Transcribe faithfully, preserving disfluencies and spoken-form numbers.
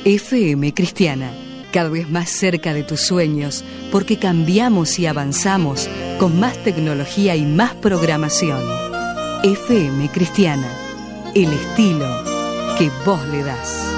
F M Cristiana, cada vez más cerca de tus sueños, porque cambiamos y avanzamos con más tecnología y más programación. F M Cristiana, el estilo que vos le das.